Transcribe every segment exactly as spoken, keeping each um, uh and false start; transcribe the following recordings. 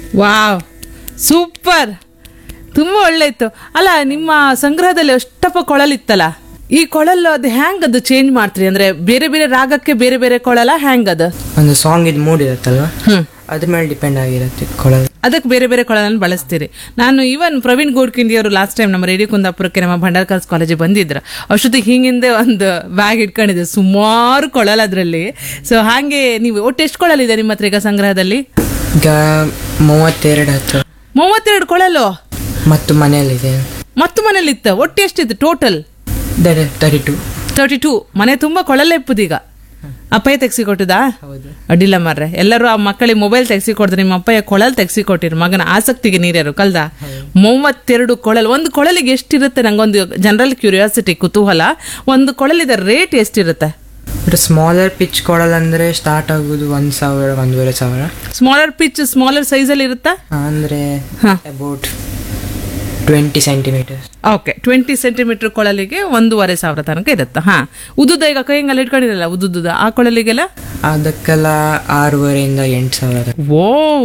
Wow, super, ತುಂಬ ಒಳ್ಳೆ ಇತ್ತು. ಅಲ್ಲ, ನಿಮ್ಮ ಸಂಗ್ರಹದಲ್ಲಿ ಅಷ್ಟಪ್ಪ ಕೊಳಲಿತ್ತಲ್ಲ, ಈ ಕೊಳಲು ಅದು ಹ್ಯಾಂಗ್ ಅದು ಚೇಂಜ್ ಮಾಡ್ತೀರಿ? ಅಂದ್ರೆ ಬೇರೆ ಬೇರೆ ರಾಗಕ್ಕೆ ಬೇರೆ ಬೇರೆ ಕೊಳಲ ಹ್ಯಾಂಗ್ ಅದು? ಒಂದು ಸಾಂಗ್ ಇದು ಮೂಡ್ ಇರುತ್ತಲ್ವಾ, ಹ್ಮ್, ಅದ್ರ ಮೇಲೆ ಡಿಪೆಂಡ್ ಆಗಿರುತ್ತೆ ಕೊಳಲು. ಅದಕ್ಕೆ ಬೇರೆ ಬೇರೆ ಕೊಳಲನ್ನು ಬಳಸ್ತೀರಿ. ನಾನು ಇವನ್ ಪ್ರವೀಣ್ ಗೋಡ್ಕಿಂಡಿ ಅವರು ಲಾಸ್ಟ್ ಟೈಮ್ ನಮ್ಮ ರೇಡಿಯೋ ಕುಂದಾಪುರಕ್ಕೆ ನಮ್ಮ ಭಂಡಾರ್ಕರ್ಸ್ ಕಾಲೇಜಿಗೆ ಬಂದಿದ್ರು. ಅಷ್ಟೊತ್ತಿಗೆ ಹಿಂಗಿಂದೆ ಒಂದು ಬ್ಯಾಗ್ ಇಟ್ಕೊಂಡಿದ್ದೆ, ಸುಮಾರು ಕೊಳಲ್ ಅದರಲ್ಲಿ. ಸೊ ಹಾಗೆ ನೀವು ಒಟ್ಟು ಎಷ್ಟು ಕೊಳಲಿದೆ ನಿಮ್ಮ ಹತ್ರ ಈಗ ಸಂಗ್ರಹದಲ್ಲಿ? ಈಗ ಮೂವತ್ತೆರಡು ಹತ್ರ. ಮೂವತ್ತೆರಡು ಕೊಳಲು ಮತ್ತು ಮನೆಯಲ್ಲಿದೆ. ಮತ್ತು ಮನೇಲಿ ಇತ್ತ ಒಟ್ಟು ಎಷ್ಟಿತ್ತು total? Thirty to thirty two. ಮನೆ ತುಂಬಾ ಕೊಳಲೆ ಇಪ್ಪದೀಗ. ಅಪ್ಪಯ್ಯ ತೆಗ್ಸಿ ಕೊಟ್ಟದಾ? ಹೌದು. ಅಡ್ಡಿಲ್ಲ ಮಾರ್ರೆ, ಎಲ್ಲರೂ ಆ ಮಕ್ಕಳಿಗೆ ಮೊಬೈಲ್ ತೆಗ್ಸಿ ಕೊಡ್ತಾರೆ, ನಿಮ್ಮ ಅಪ್ಪಯ್ಯ ಕೊಳಲ್ ತೆಗ್ಸಿ ಕೊಟ್ಟಿರು, ಮಗನ ಆಸಕ್ತಿಗೆ ನೀರ್ಯಾರು ಕಲ್ದ. ಮೂವತ್ತೆರಡು ಕೊಳಲ್. ಒಂದು ಕೊಳಲಿಗೆ ಎಷ್ಟಿರುತ್ತೆ? ನಂಗೊಂದು ಜನರಲ್ ಕ್ಯೂರಿಯಾಸಿಟಿ, ಕುತೂಹಲ. ಒಂದು ಕೊಳಲಿದ ರೇಟ್ ಎಷ್ಟಿರುತ್ತೆ? ಸ್ಮಾಲರ್ ಪಿಚ್ ಕೊಳಲ್ ಅಂದ್ರೆ ಸ್ಟಾರ್ಟ್ ಆಗುದು ಒಂದ್ ಸಾವಿರ ಒಂದೂವರೆ ಸಾವಿರ. ಸ್ಮಾಲರ್ ಪಿಚ್ ಸ್ಮಾಲರ್ ಸೈಜ್ ಅಲ್ಲಿ ಇರುತ್ತಾ? ಅಂದ್ರೆ ಹಾ. About twenty centimetre. Okay, twenty centimetre ಕೊಳಲಿಗೆ ಒಂದೂವರೆ ಸಾವಿರ ತನಕ ಇರುತ್ತೆ. ಹಾ, ಉದ್ದುದ ಈಗ ಕೈಯಂಗಲ್ಲಿ ಇಟ್ಕೊಂಡಿರಲ್ಲ ಉದ್ದುದ, ಆ ಕೊಳಲಿಗೆಲ್ಲ ಅದಕ್ಕೆಲ್ಲ ಆರೂವರೆಯಿಂದ ಎಂಟು ಸಾವಿರ. ಓ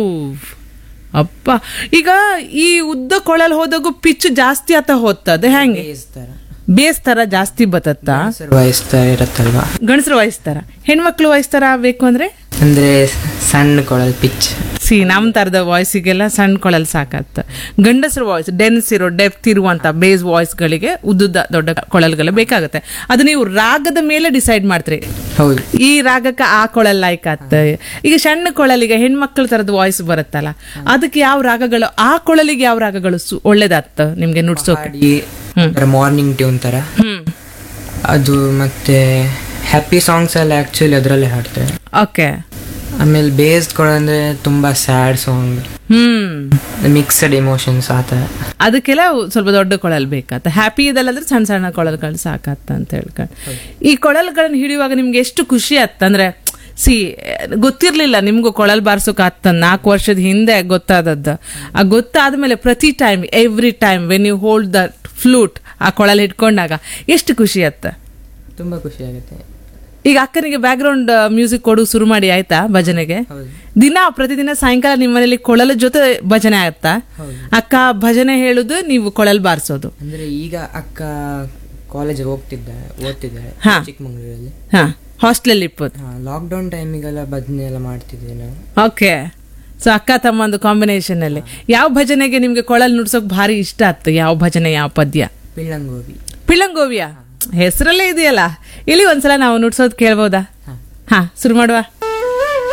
ಅಪ್ಪ, ಈಗ ಈ ಉದ್ದ ಕೊಳಲ್ ಹೋದಾಗೂ ಪಿಚ್ ಜಾಸ್ತಿ ಆತ ಹೋಗ್ತದೆ, ಹೆಂಗೆ? ಬೇಸ್ ತರ ಜಾಸ್ತಿ ಬತ್ತತ್ತ? ವಹಿಸ್ತಾ ಇರತ್ತಲ್ವಾ, ಗಂಡಸರು ವಹಿಸ್ತಾರ, ಹೆಣ್ಮಕ್ಳು ವಹಿಸ್ತಾರ ಬೇಕು ಅಂದ್ರೆ? ಅಂದ್ರೆ ಸಣ್ಣ ಕೊಳಲ್ ಪಿಚ್. ಸಿ ನಮ್ ತರದ ವಾಯ್ಸಿಗೆಲ್ಲ ಸಣ್ಣ ಕೊಳಲ್ ಸಾಕತ್ತ. ಗಂಡಸರು ವಾಯ್ಸ್ ಡೆನ್ಸ್ ಇರೋ ಡೆಪ್ತ್ ಇರುವಂತ ಬೇಸ್ ವಾಯ್ಸ್ ಗಳಿಗೆ ಉದ್ದುದ ದೊಡ್ಡ ಕೊಳಲ್ಗಳು ಬೇಕಾಗುತ್ತೆ. ಅದು ನೀವು ರಾಗದ ಮೇಲೆ ಡಿಸೈಡ್ ಮಾಡ್ತೀರಿ. ಹೌದು, ಈ ರಾಗಕ್ಕೆ ಆ ಕೊಳಲ್ ಲೈಕ್ ಆತ. ಈಗ ಸಣ್ಣ ಕೊಳಲಿಗೆ ಹೆಣ್ಮಕ್ಳ ತರದ ವಾಯ್ಸ್ ಬರುತ್ತಲ್ಲ, ಅದಕ್ಕೆ ಯಾವ ರಾಗಗಳು, ಆ ಕೊಳಲಿಗೆ ಯಾವ ರಾಗಗಳು ಒಳ್ಳೇದಾಗ್ತ ನಿಮ್ಗೆ ನುಡ್ಸೋಕೆ? ಮಾರ್ನಿಂಗ್ ಟ್ಯೂನ್ ತರ ಹ್ಮ್, ಅದು ಮತ್ತೆ ಹ್ಯಾಪಿ ಸಾಂಗ್ಸ್ ಎಲ್ಲ ಆಕ್ಚುಲಿ ಅದರಲ್ಲೇ ಹಾಡ್ತೇವೆ. ಓಕೆ. ಆಮೇಲೆ ಬೇಸ್ಡ್ ಕೊಡಂದ್ರೆ ತುಂಬಾ ಸ್ಯಾಡ್ ಸಾಂಗ್, ಹ್ಮ್, ಮಿಕ್ಸ್ಡ್ ಇಮೋಷನ್ಸ್ ಆತ, ಅದಕ್ಕೆಲ್ಲ ಸ್ವಲ್ಪ ದೊಡ್ಡ ಕೊಳಲ್ ಬೇಕಾತ. ಹ್ಯಾಪಿ ಇದಲ್ಲಾದ್ರೆ ಸಣ್ಣ ಸಣ್ಣ ಕೊಳಲ್ಗಳು ಸಾಕತ್ತ ಅಂತ ಹೇಳ್ಕೊಂಡು. ಈ ಕೊಳಲ್ಗಳನ್ನ ಹಿಡಿಯುವಾಗ ನಿಮ್ಗೆ ಎಷ್ಟು ಖುಷಿ ಆತ್ತ? ಅಂದ್ರೆ ಸಿ ಗೊತ್ತಿರ್ಲಿಲ್ಲ ನಿಮ್ಗೂ ಕೊಳಲ್ ಬಾರ್ಸೋಕ್ ಆತ, ನಾಲ್ಕು ವರ್ಷದ ಹಿಂದೆ ಗೊತ್ತಾದದ್ದು. ಆ ಗೊತ್ತಾದ್ಮೇಲೆ ಪ್ರತಿ time every time when you hold the flute, ಆ ಕೊಳಲ್ ಹಿಡ್ಕೊಂಡಾಗ ಎಷ್ಟು ಖುಷಿ ಆತ್ತ? ತುಂಬಾ ಖುಷಿ ಆಗುತ್ತೆ. ಈಗ ಅಕ್ಕನಿಗೆ ಬ್ಯಾಕ್ ಗ್ರೌಂಡ್ ಮ್ಯೂಸಿಕ್ ಕೊಡು ಶುರು ಮಾಡಿ ಆಯ್ತಾ ಭಜನೆಗೆ? ದಿನ ಪ್ರತಿದಿನ ಸಾಯಂಕಾಲ ನಿಮ್ಮ ಮನೇಲಿ ಕೊಳಲ ಜೊತೆ ಭಜನೆ ಆಗುತ್ತಾ? ಅಕ್ಕ ಭಜನೆ ಹೇಳುದು, ನೀವು ಕೊಳಲ್ ಬಾರಿಸೋದು? ಅಂದ್ರೆ ಈಗ ಅಕ್ಕ ಕಾಲೇಜ್ ಹೋಗ್ತಿದ್ದಾರೆ, ಓದ್ತಿದ್ದಾರೆ ಚಿಕ್ಕಮಂಗ್ಳೂರಲ್ಲಿ. ಹಾ, ಹಾಸ್ಟೆಲ್ ಇಪ್ಪತ್ತು. ಲಾಕ್ ಡೌನ್ ಟೈಮಿಗೆಲ್ಲ ಭಜನೆ ಎಲ್ಲ ಮಾಡ್ತಿದ್ವಿ ನಾವು. ಓಕೆ. ಸೊ ಅಕ್ಕ ತಮ್ಮ ಒಂದು ಕಾಂಬಿನೇಷನ್ ಅಲ್ಲಿ ಯಾವ ಭಜನೆಗೆ ನಿಮ್ಗೆ ಕೊಳಲ್ ನುಡ್ಸೋಕ್ ಭಾರಿ ಇಷ್ಟ ಆಯ್ತು? ಯಾವ ಭಜನೆ, ಯಾವ ಪದ್ಯ? ಪಿಳ್ಳಂಗೋವಿ. ಪಿಳ್ಳಂಗೋವಿಯ ಹೆಸರಲ್ಲೇ ಇದೆಯಲ್ಲ. ಇಲ್ಲಿ ಒಂದ್ಸಲ ನಾವು ನುಡ್ಸೋದ್ ಕೇಳ್ಬೋದಾ? ಹಾ, ಶುರು ಮಾಡುವ.